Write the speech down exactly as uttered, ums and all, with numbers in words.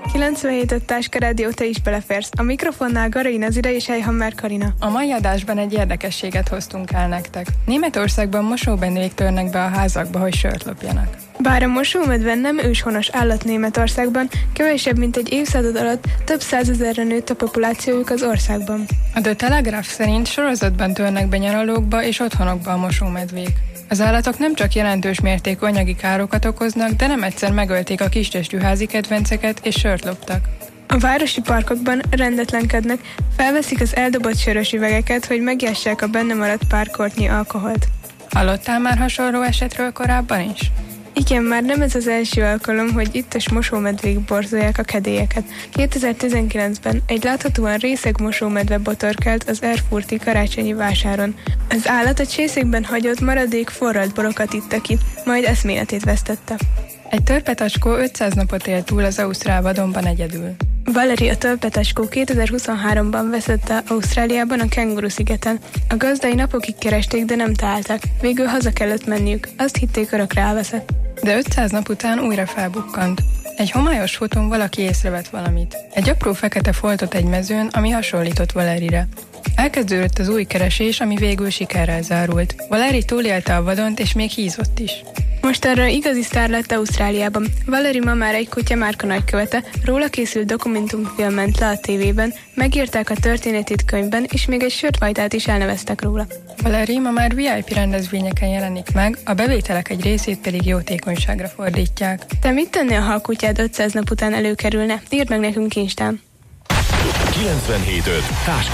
kilencvenhét öt Táska Rádió, te is beleférsz. A mikrofonnál Garai Nazira és Ejhammer Karina. A mai adásban egy érdekességet hoztunk el nektek. Németországban mosóbendék törnek be a házakba, hogy sört lopjanak. Bár a mosómedve nem őshonos állat Németországban, kevesebb mint egy évszázad alatt több százezerre nőtt a populációjuk az országban. A The Telegraph szerint sorozatban törnek be nyaralókba és otthonokba a mosómedvék. Az állatok nem csak jelentős mértékű anyagi károkat okoznak, de nem egyszer megölték a kistestű házi kedvenceket és sört loptak. A városi parkokban rendetlenkednek, felveszik az eldobott sörös üvegeket, hogy megjássák a benne maradt pár kortnyi alkoholt. Hallottál már hasonló esetről korábban is? Igen, már nem ez az első alkalom, hogy ittas mosómedvék borzolják a kedélyeket. kétezer-tizenkilencben egy láthatóan részeg mosómedve botorkált az Erfurti karácsonyi vásáron. Az állat a csészékben hagyott maradék forralt borokat itta ki, majd eszméletét vesztette. Egy törpetacskó ötszáz napot élt túl az ausztrál vadonban egyedül. Valerie a törpetacskó kétezer-huszonháromban veszette Ausztráliában a Kenguru-szigeten. A gazdai napokig keresték, de nem találták. Végül haza kellett menniük. Azt hitték, örökre elveszett. De ötszáz nap után újra felbukkant. Egy homályos fotón valaki észrevett valamit. Egy apró fekete foltot egy mezőn, ami hasonlított Valerie-re. Elkezdődött az új keresés, ami végül sikerrel zárult. Valerie túlélte a vadont, és még hízott is. Most arra igazi sztár lett Ausztráliában. Valerie ma már egy kutya márka nagykövete, róla készült dokumentumfilm ment le a tévében, megírták a történetét könyvben, és még egy sörtfajtát is elneveztek róla. Valerie ma már vé i pé rendezvényeken jelenik meg, a bevételek egy részét pedig jótékonyságra fordítják. Te mit tennél, ha a kutyád ötszáz nap után előkerülne? Írd meg nekünk Instán. kilencvenhét öt